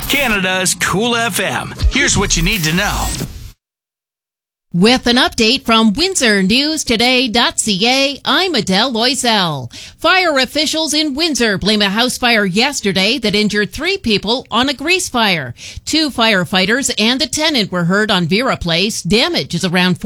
Canada's Cool FM. Here's what you need to know. With an update from WindsorNewsToday.ca, I'm Adele Loisel. Fire officials in Windsor blame a house fire yesterday that injured 3 people on a grease fire. 2 firefighters and a tenant were hurt on Vera Place. Damage is around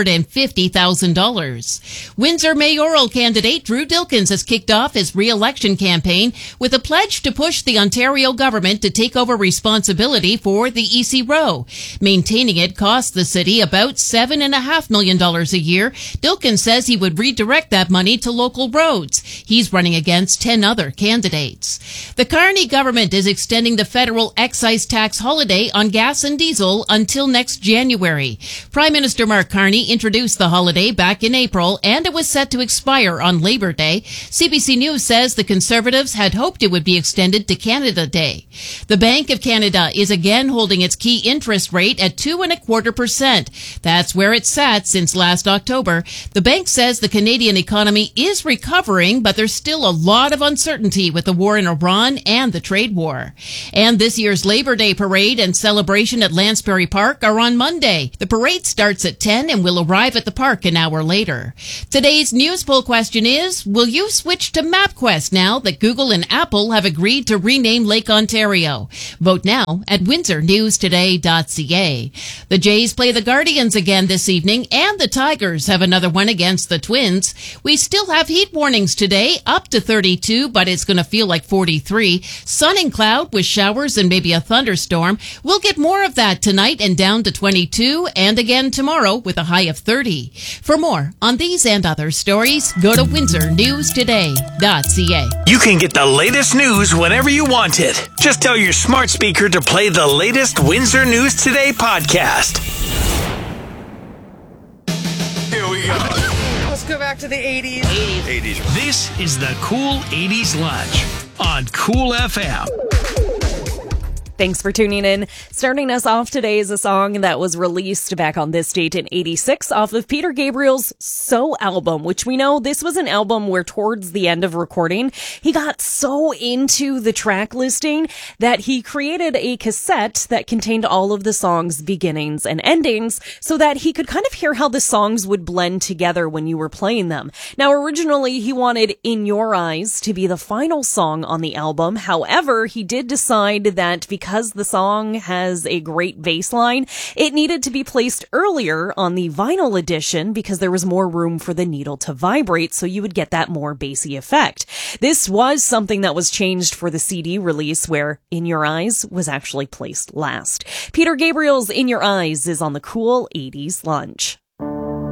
$450,000. Windsor mayoral candidate Drew Dilkens has kicked off his re-election campaign with a pledge to push the Ontario government to take over responsibility for the EC Row. Maintaining it costs the city about $7.5 million a year. Dilkens says he would redirect that money to local roads. He's running against 10 other candidates. The Carney government is extending the federal excise tax holiday on gas and diesel until next January. Prime Minister Mark Carney introduced the holiday back in April, and it was set to expire on Labor Day. CBC News says the Conservatives had hoped it would be extended to Canada Day. The Bank of Canada is again holding its key interest rate at 2.25%. That's where it sat since last October. The bank says the Canadian economy is recovering, but there's still a lot of uncertainty with the war in Iran and the trade war. And this year's Labor Day parade and celebration at Lansbury Park are on Monday. The parade starts at 10 and will arrive at the park an hour later. Today's news poll question is, will you switch to MapQuest now that Google and Apple have agreed to rename Lake Ontario? Vote now at WindsorNewsToday.ca. The Jays play the Guardians again this evening, and the Tigers have another one against the Twins. We still have heat warnings today, up to 32, but it's going to feel like 43. Sun and cloud with showers and maybe a thunderstorm. We'll get more of that tonight and down to 22, and again tomorrow with a high of 30. For more on these and other stories, go to WindsorNewsToday.ca. You can get the latest news whenever you want it. Just tell your smart speaker to play the latest Windsor News Today podcast. Here we go. Let's go back to the 80s. 80s. This is the Cool 80s Lunch on Cool FM. Thanks for tuning in. Starting us off today is a song that was released back on this date in 86 off of Peter Gabriel's So album, which we know this was an album where towards the end of recording, he got so into the track listing that he created a cassette that contained all of the songs' beginnings and endings so that he could kind of hear how the songs would blend together when you were playing them. Now, originally, he wanted In Your Eyes to be the final song on the album. However, he did decide that because the song has a great bass line, it needed to be placed earlier on the vinyl edition because there was more room for the needle to vibrate, so you would get that more bassy effect. This was something that was changed for the CD release, where In Your Eyes was actually placed last. Peter Gabriel's In Your Eyes is on the Cool 80s Lunch.